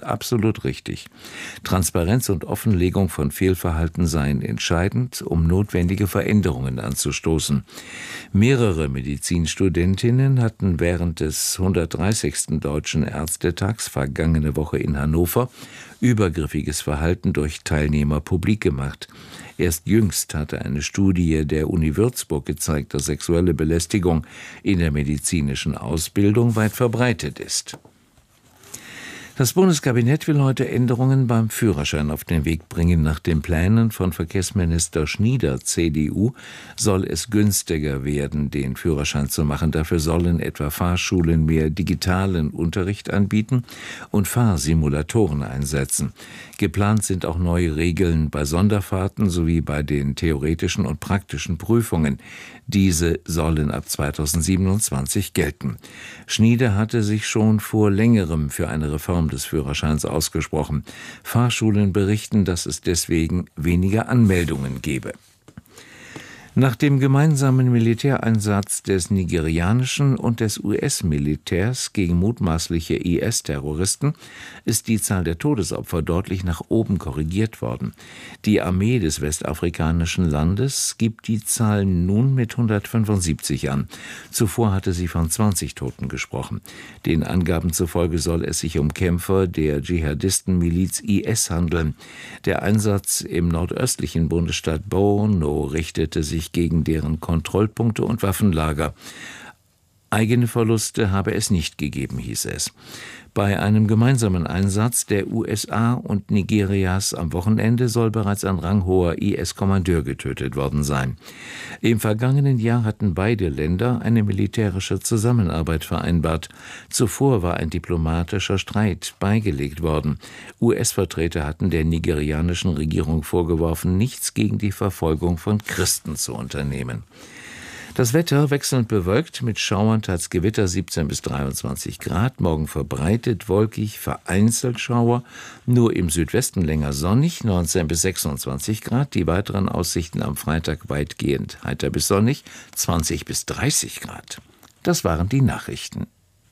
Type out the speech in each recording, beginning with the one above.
absolut richtig. Transparenz und Offenlegung von Fehlverhalten seien entscheidend, um notwendige Veränderungen anzustoßen. Mehrere Medizinstudentinnen hatten während des 130. Deutschen Ärztetags vergangene Woche in Hannover übergriffiges Verhalten durch Teilnehmer publik gemacht. Erst jüngst hatte eine Studie der Uni Würzburg gezeigt, dass sexuelle Belästigung in der medizinischen Ausbildung weit verbreitet ist. Das Bundeskabinett will heute Änderungen beim Führerschein auf den Weg bringen. Nach den Plänen von Verkehrsminister Schnieder, CDU, soll es günstiger werden, den Führerschein zu machen. Dafür sollen etwa Fahrschulen mehr digitalen Unterricht anbieten und Fahrsimulatoren einsetzen. Geplant sind auch neue Regeln bei Sonderfahrten sowie bei den theoretischen und praktischen Prüfungen. Diese sollen ab 2027 gelten. Schnieder hatte sich schon vor längerem für eine Reform des Führerscheins ausgesprochen. Fahrschulen berichten, dass es deswegen weniger Anmeldungen gebe. Nach dem gemeinsamen Militäreinsatz des nigerianischen und des US-Militärs gegen mutmaßliche IS-Terroristen ist die Zahl der Todesopfer deutlich nach oben korrigiert worden. Die Armee des westafrikanischen Landes gibt die Zahl nun mit 175 an. Zuvor hatte sie von 20 Toten gesprochen. Den Angaben zufolge soll es sich um Kämpfer der Dschihadistenmiliz IS handeln. Der Einsatz im nordöstlichen Bundesstaat Borno richtete sich gegen deren Kontrollpunkte und Waffenlager. Eigene Verluste habe es nicht gegeben, hieß es. Bei einem gemeinsamen Einsatz der USA und Nigerias am Wochenende soll bereits ein ranghoher IS-Kommandeur getötet worden sein. Im vergangenen Jahr hatten beide Länder eine militärische Zusammenarbeit vereinbart. Zuvor war ein diplomatischer Streit beigelegt worden. US-Vertreter hatten der nigerianischen Regierung vorgeworfen, nichts gegen die Verfolgung von Christen zu unternehmen. Das Wetter wechselnd bewölkt mit Schauern, teils Gewitter 17 bis 23 Grad. Morgen verbreitet wolkig, vereinzelt Schauer. Nur im Südwesten länger sonnig, 19 bis 26 Grad. Die weiteren Aussichten am Freitag weitgehend heiter bis sonnig, 20 bis 30 Grad. Das waren die Nachrichten.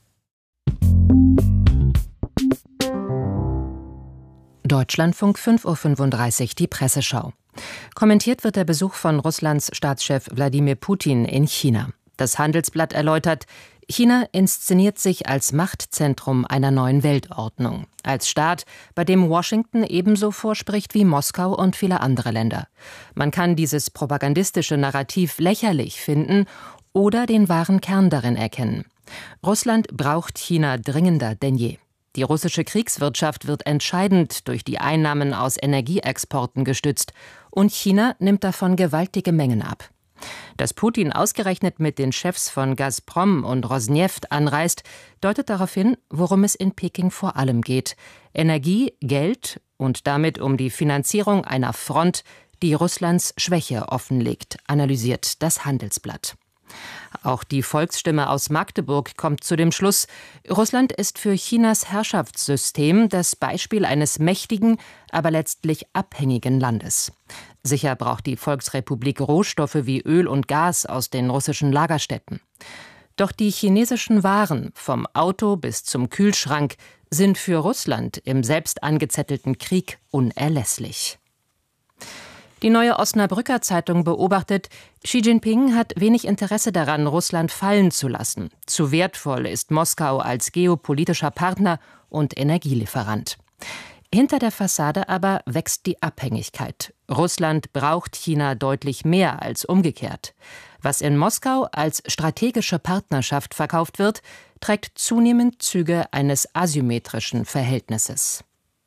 Deutschlandfunk 5:35 Uhr, die Presseschau. Kommentiert wird der Besuch von Russlands Staatschef Wladimir Putin in China. Das Handelsblatt erläutert, China inszeniert sich als Machtzentrum einer neuen Weltordnung. Als Staat, bei dem Washington ebenso vorspricht wie Moskau und viele andere Länder. Man kann dieses propagandistische Narrativ lächerlich finden oder den wahren Kern darin erkennen. Russland braucht China dringender denn je. Die russische Kriegswirtschaft wird entscheidend durch die Einnahmen aus Energieexporten gestützt und China nimmt davon gewaltige Mengen ab. Dass Putin ausgerechnet mit den Chefs von Gazprom und Rosneft anreist, deutet darauf hin, worum es in Peking vor allem geht: Energie, Geld und damit um die Finanzierung einer Front, die Russlands Schwäche offenlegt, analysiert das Handelsblatt. Auch die Volksstimme aus Magdeburg kommt zu dem Schluss, Russland ist für Chinas Herrschaftssystem das Beispiel eines mächtigen, aber letztlich abhängigen Landes. Sicher braucht die Volksrepublik Rohstoffe wie Öl und Gas aus den russischen Lagerstätten. Doch die chinesischen Waren, vom Auto bis zum Kühlschrank, sind für Russland im selbst angezettelten Krieg unerlässlich. Die Neue Osnabrücker Zeitung beobachtet, Xi Jinping hat wenig Interesse daran, Russland fallen zu lassen. Zu wertvoll ist Moskau als geopolitischer Partner und Energielieferant. Hinter der Fassade aber wächst die Abhängigkeit. Russland braucht China deutlich mehr als umgekehrt. Was in Moskau als strategische Partnerschaft verkauft wird, trägt zunehmend Züge eines asymmetrischen Verhältnisses.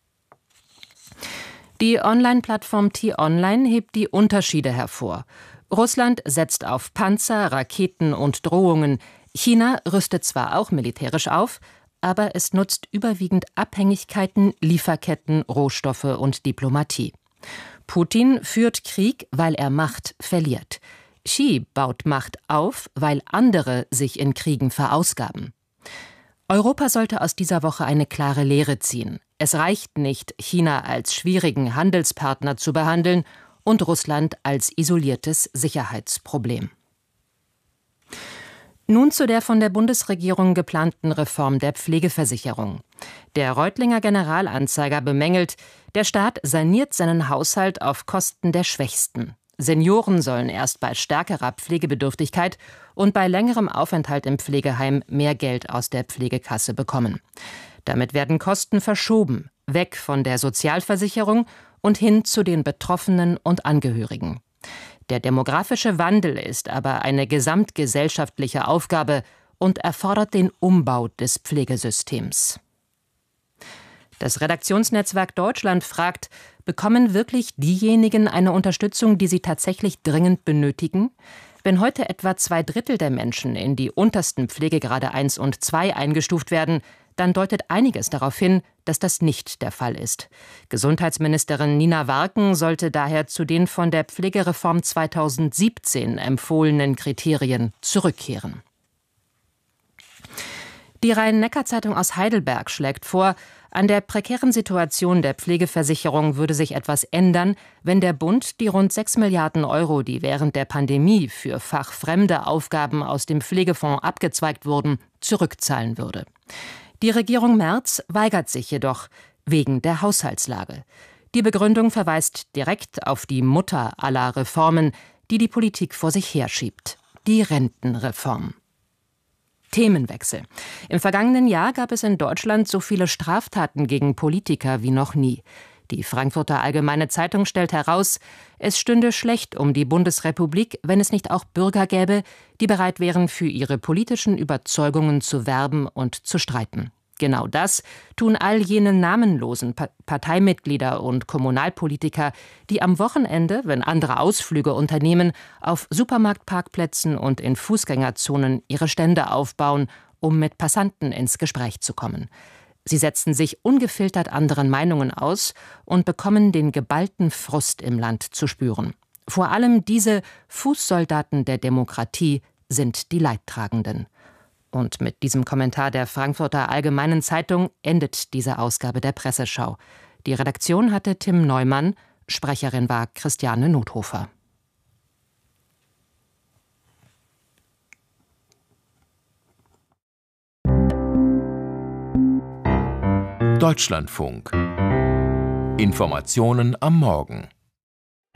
Die Online-Plattform T-Online hebt die Unterschiede hervor. Russland setzt auf Panzer, Raketen und Drohungen. China rüstet zwar auch militärisch auf, aber es nutzt überwiegend Abhängigkeiten, Lieferketten, Rohstoffe und Diplomatie. Putin führt Krieg, weil er Macht verliert. Xi baut Macht auf, weil andere sich in Kriegen verausgaben. Europa sollte aus dieser Woche eine klare Lehre ziehen. Es reicht nicht, China als schwierigen Handelspartner zu behandeln und Russland als isoliertes Sicherheitsproblem. Nun zu der von der Bundesregierung geplanten Reform der Pflegeversicherung. Der Reutlinger Generalanzeiger bemängelt, der Staat saniert seinen Haushalt auf Kosten der Schwächsten. Senioren sollen erst bei stärkerer Pflegebedürftigkeit und bei längerem Aufenthalt im Pflegeheim mehr Geld aus der Pflegekasse bekommen. Damit werden Kosten verschoben, weg von der Sozialversicherung und hin zu den Betroffenen und Angehörigen. Der demografische Wandel ist aber eine gesamtgesellschaftliche Aufgabe und erfordert den Umbau des Pflegesystems. Das Redaktionsnetzwerk Deutschland fragt, bekommen wirklich diejenigen eine Unterstützung, die sie tatsächlich dringend benötigen? Wenn heute etwa 2/3 der Menschen in die untersten Pflegegrade 1 und 2 eingestuft werden, dann deutet einiges darauf hin, dass das nicht der Fall ist. Gesundheitsministerin Nina Warken sollte daher zu den von der Pflegereform 2017 empfohlenen Kriterien zurückkehren. Die Rhein-Neckar-Zeitung aus Heidelberg schlägt vor, an der prekären Situation der Pflegeversicherung würde sich etwas ändern, wenn der Bund die rund 6 Milliarden Euro, die während der Pandemie für fachfremde Aufgaben aus dem Pflegefonds abgezweigt wurden, zurückzahlen würde. Die Regierung Merz weigert sich jedoch wegen der Haushaltslage. Die Begründung verweist direkt auf die Mutter aller Reformen, die die Politik vor sich herschiebt: die Rentenreform. Themenwechsel. Im vergangenen Jahr gab es in Deutschland so viele Straftaten gegen Politiker wie noch nie. Die Frankfurter Allgemeine Zeitung stellt heraus, es stünde schlecht um die Bundesrepublik, wenn es nicht auch Bürger gäbe, die bereit wären, für ihre politischen Überzeugungen zu werben und zu streiten. Genau das tun all jene namenlosen Parteimitglieder und Kommunalpolitiker, die am Wochenende, wenn andere Ausflüge unternehmen, auf Supermarktparkplätzen und in Fußgängerzonen ihre Stände aufbauen, um mit Passanten ins Gespräch zu kommen. Sie setzen sich ungefiltert anderen Meinungen aus und bekommen den geballten Frust im Land zu spüren. Vor allem diese Fußsoldaten der Demokratie sind die Leidtragenden. Und mit diesem Kommentar der Frankfurter Allgemeinen Zeitung endet diese Ausgabe der Presseschau. Die Redaktion hatte Tim Neumann, Sprecherin war Christiane Nothofer. Deutschlandfunk. Informationen am Morgen.